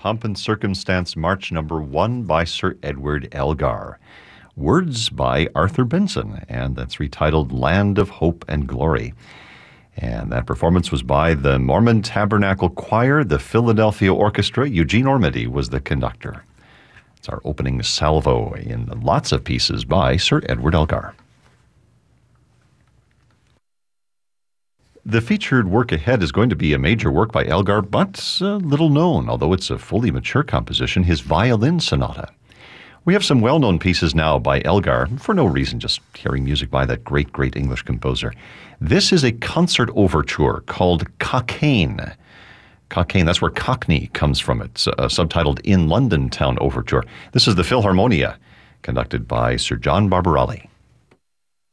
Pomp and Circumstance March Number 1 by Sir Edward Elgar. Words by Arthur Benson, and that's retitled Land of Hope and Glory. And that performance was by the Mormon Tabernacle Choir, the Philadelphia Orchestra. Eugene Ormandy was the conductor. It's our opening salvo in lots of pieces by Sir Edward Elgar. The featured work ahead is going to be a major work by Elgar, but little known, although it's a fully mature composition, his Violin Sonata. We have some well-known pieces now by Elgar, for no reason, just hearing music by that great, great English composer. This is a concert overture called Cockaigne. Cockaigne, that's where Cockney comes from. It's subtitled In London Town Overture. This is the Philharmonia, conducted by Sir John Barbarelli.